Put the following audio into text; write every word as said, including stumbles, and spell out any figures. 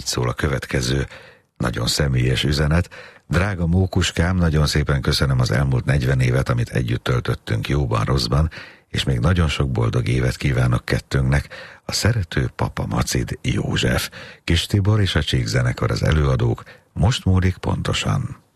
szól a következő nagyon személyes üzenet. Drága Mókuskám, nagyon szépen köszönöm az elmúlt negyven évet, amit együtt töltöttünk jóban, rosszban, és még nagyon sok boldog évet kívánok kettőnknek. A szerető Papa Macid József. Kis Tibor és a Csík zenekar az előadók. Most múlik pontosan.